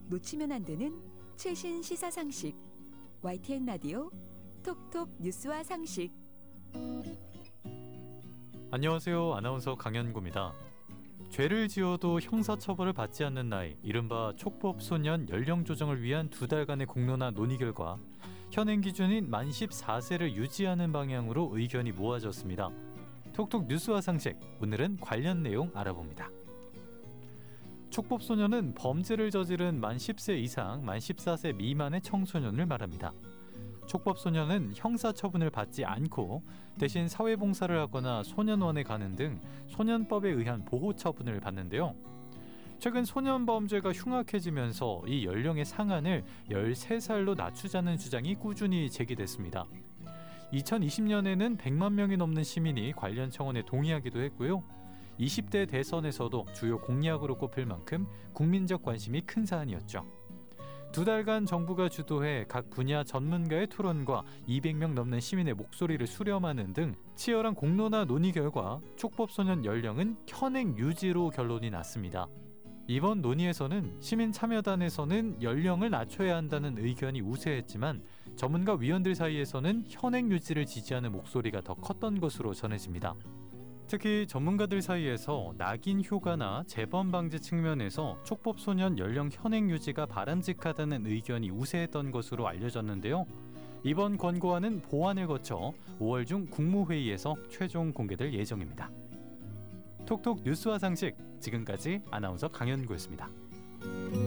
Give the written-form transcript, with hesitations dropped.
놓치면 안 되는 최신 시사 상식. YTN 라디오 톡톡 뉴스와 상식. 안녕하세요. 아나운서 강현구입니다. 죄를 지어도 형사처벌을 받지 않는 나이, 이른바 촉법소년 연령 조정을 위한 2달간의 공론화 논의 결과 현행 기준인 만 14세를 유지하는 방향으로 의견이 모아졌습니다. 톡톡 뉴스와 상식, 오늘은 관련 내용 알아봅니다. 촉법소년은 범죄를 저지른 만 10세 이상, 만 14세 미만의 청소년을 말합니다. 촉법소년은 형사처분을 받지 않고 대신 사회봉사를 하거나 소년원에 가는 등 소년법에 의한 보호처분을 받는데요. 최근 소년범죄가 흉악해지면서 이 연령의 상한을 13살로 낮추자는 주장이 꾸준히 제기됐습니다. 2020년에는 100만 명이 넘는 시민이 관련 청원에 동의하기도 했고요. 20대 대선에서도 주요 공약으로 꼽힐 만큼 국민적 관심이 큰 사안이었죠. 2달간 정부가 주도해 각 분야 전문가의 토론과 200명 넘는 시민의 목소리를 수렴하는 등 치열한 공론화 논의 결과 촉법소년 연령은 현행 유지로 결론이 났습니다. 이번 논의에서는 시민참여단에서는 연령을 낮춰야 한다는 의견이 우세했지만 전문가 위원들 사이에서는 현행 유지를 지지하는 목소리가 더 컸던 것으로 전해집니다. 특히 전문가들 사이에서 낙인 효과나 재범 방지 측면에서 촉법소년 연령 현행 유지가 바람직하다는 의견이 우세했던 것으로 알려졌는데요. 이번 권고안은 보완을 거쳐 5월 중 국무회의에서 최종 공개될 예정입니다. 톡톡 뉴스와 상식, 지금까지 아나운서 강현구였습니다.